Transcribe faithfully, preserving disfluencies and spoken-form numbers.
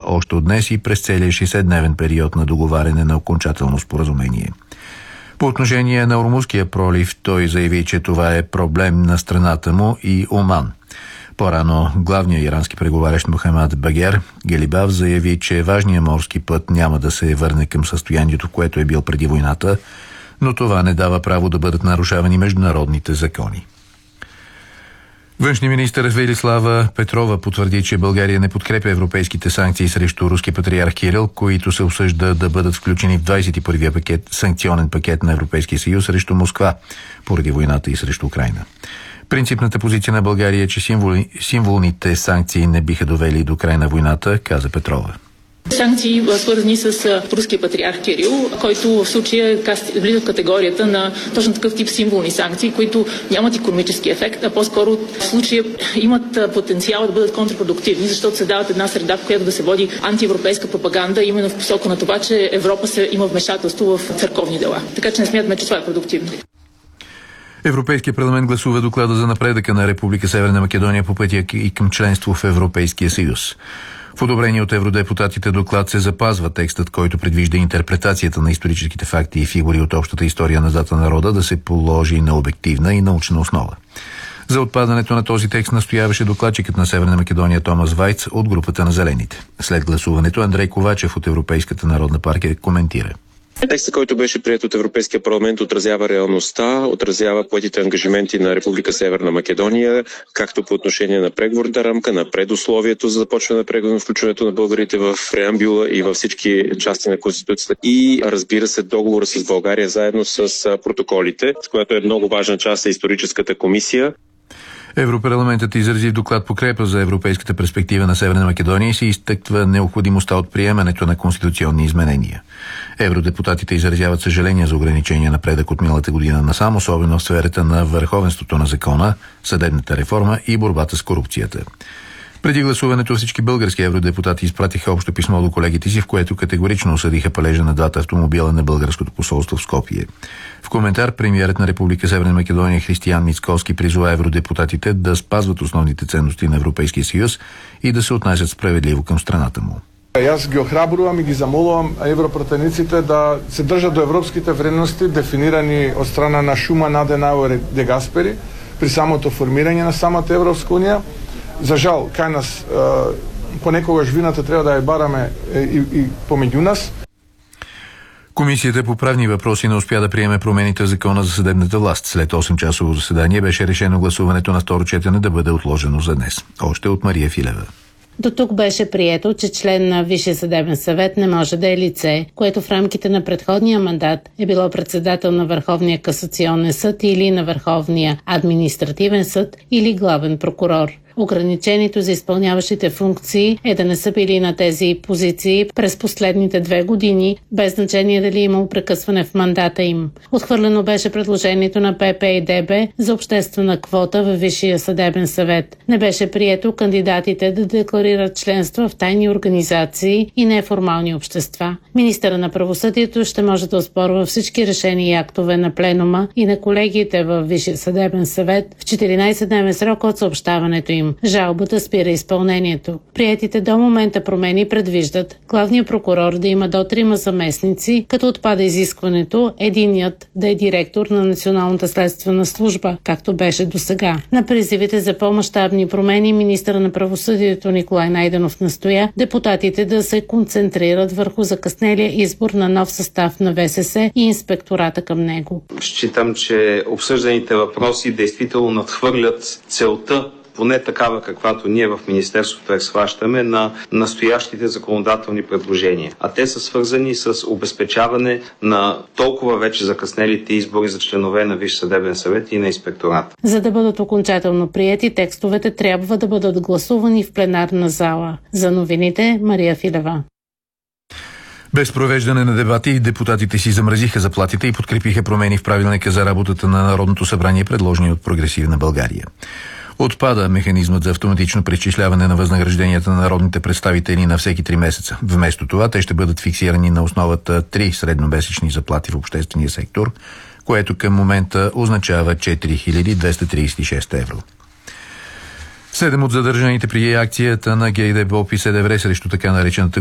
още от днес и през целия шейсетдневен период на договаряне на окончателно споразумение. По отношение на Ормузския пролив, той заяви, че това е проблем на страната му и Оман. По-рано главният ирански преговарящ Мохамед Багер Гелибав заяви, че важният морски път няма да се върне към състоянието, в което е бил преди войната, но това не дава право да бъдат нарушавани международните закони. Външният министър Велислава Петрова потвърди, че България не подкрепя европейските санкции срещу руски патриарх Кирил, които се обсъжда да бъдат включени в двадесет и първия пакет, санкционен пакет на Европейския съюз срещу Москва поради войната и срещу Украйна. Принципната позиция на България е, че символи, символните санкции не биха довели до край на войната, каза Петрова. Санкции, свързани с руския патриарх Кирил, който в случая влиза в категорията на точно такъв тип символни санкции, които нямат икономически ефект, а по-скоро в случая имат потенциал да бъдат контрпродуктивни, защото се дават една среда, в която да се води антиевропейска пропаганда, именно в посока на това, че Европа се има вмешателство в църковни дела. Така че не смятаме, че това е продуктивно. Европейския парламент гласува доклада за напредъка на Република Северна Македония по пътя и към членство в Европейския съюз. В одобрение от евродепутатите доклад се запазва текстът, който предвижда интерпретацията на историческите факти и фигури от общата история на двата народа да се положи на обективна и научна основа. За отпадането на този текст настояваше докладчикът на Северна Македония Томас Вайц от групата на Зелените. След гласуването Андрей Ковачев от Европейската народна партия коментира. Текстът, който беше приет от Европейския парламент, отразява реалността, отразява поетите ангажименти на Република Северна Македония, както по отношение на преговорната рамка, на предусловието за започване на преговор на включването на българите в преамбюла и във всички части на Конституцията. И разбира се, договора с България заедно с протоколите, с което е много важна част на историческата комисия. Европарламентът изрази в доклад подкрепа за европейската перспектива на Северна Македония и се изтъква необходимостта от приемането на конституционни изменения. Евродепутатите изразяват съжаление за ограничения напредък от миналата година насам, особено в сферата на върховенството на закона, съдебната реформа и борбата с корупцията. Преди гласуването всички български евродепутати изпратиха общо писмо до колегите си, в което категорично осъдиха палежа на двата автомобила на българското посолство в Скопие. В коментар премиерът на Република Северна Македония Християн Мицкоски призова евродепутатите да спазват основните ценности на Европейския съюз и да се отнасят справедливо към страната му. Јас ги охрабрувам и ги замолувам европратениците да се држат до европските вредности, дефинирани од страна на Шуман, Аденауер и Де Гаспери при самото формирање на самата Европска унија. За жал, кај нас понекогаш вината треба да ја бараме и, и помеѓу нас. Комисията по правни въпроси не успя да приеме промените в закона за съдебната власт. След осем-часово заседание беше решено гласуването на второ четене да бъде отложено за днес. Още от Мария Филева. До тук беше прието, че член на Висшия съдебен съвет не може да е лице, което в рамките на предходния мандат е било председател на Върховния касационен съд или на Върховния административен съд или главен прокурор. Ограничението за изпълняващите функции е да не са били на тези позиции през последните две години, без значение дали имало прекъсване в мандата им. Отхвърлено беше предложението на П П и Д Б за обществена квота във Висшия съдебен съвет. Не беше прието кандидатите да декларират членство в тайни организации и неформални общества. Министъра на правосъдието ще може да оспорва всички решения и актове на пленума и на колегиите във Висшия съдебен съвет в четиринадесетдневен срок от съобщаването им. Жалбата спира изпълнението. Приетите до момента промени предвиждат главният прокурор да има до трима заместници, като отпада изискването единият да е директор на Националната следствена служба, както беше досега. На призивите за по-мащабни промени министъра на правосъдието Николай Найденов настоя депутатите да се концентрират върху закъснелия избор на нов състав на В С С и инспектората към него. Считам, че обсъжданите въпроси действително надхвърлят целта, поне такава, каквато ние в Министерството я схващаме, на настоящите законодателни предложения. А те са свързани с обезпечаване на толкова вече закъснелите избори за членове на Висш съдебен съвет и на инспектората. За да бъдат окончателно приети, текстовете трябва да бъдат гласувани в пленарна зала. За новините, Мария Филева. Без провеждане на дебати, депутатите си замразиха заплатите и подкрепиха промени в правилника за работата на Народното събрание, предложени от Прогресивна България. Отпада механизмът за автоматично преизчисляване на възнагражденията на народните представители на всеки три месеца. Вместо това те ще бъдат фиксирани на основата три средномесечни заплати в обществения сектор, което към момента означава четири хиляди двеста тридесет и шест евро. Седем от задържаните при акцията на ГДБОП и СДВР срещу така наречената